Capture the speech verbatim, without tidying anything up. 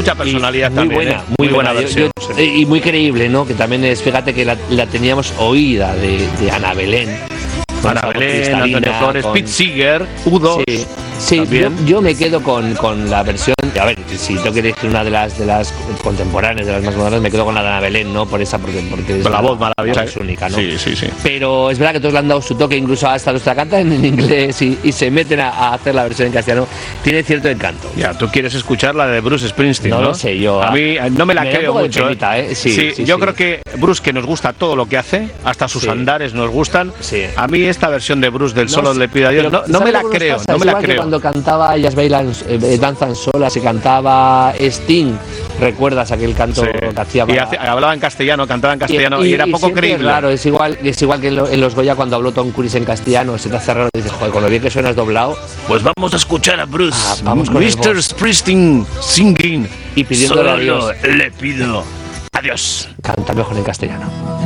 mucha personalidad muy también. Buena, ¿eh? Muy, muy buena, buena versión. Yo, yo, sí. Y muy creíble, ¿no? Que también es, fíjate que la, la teníamos oída de, de Ana Belén. Ana Belén, Antonio Flores, con... Pete Seeger, U dos. Sí, sí yo, yo me quedo con, con la versión. A ver, si tengo que elegir una de las de las contemporáneas, de las más modernas, me quedo con la de Ana Belén, ¿no? Por esa, porque, porque es la, la voz maravillosa. Es única, ¿no? Sí, sí, sí. Pero es verdad que todos le han dado su toque, incluso hasta los que la cantan en inglés y, y se meten a, a hacer la versión en castellano. Tiene cierto encanto. Ya, tú quieres escuchar la de Bruce Springsteen, ¿no? No lo sé, yo. A mí no me la me creo mucho. Penita, ¿eh? Sí, sí, sí, yo sí. creo que Bruce, que nos gusta todo lo que hace, hasta sus sí. andares nos gustan. Sí. A mí esta versión de Bruce del no, solo le pido a Dios, no, no me la creo, pasa? no me la creo. Cuando cantaba Ellas bailan, eh, danzan solas, y cantaba Sting, ¿recuerdas aquel canto sí. que hacía? Para... Y hace, hablaba en castellano, cantaba en castellano y, y, y era y poco creíble. Claro, es igual, es igual que en, lo, en los Goya cuando habló Tom Cruise en castellano, se te hace raro y dices, joder, con lo bien que suenas doblado. Pues vamos a escuchar a Bruce, ah, vamos con mister Springsteen singing y pidiéndole solo a Dios. Le pido adiós. Canta mejor en castellano.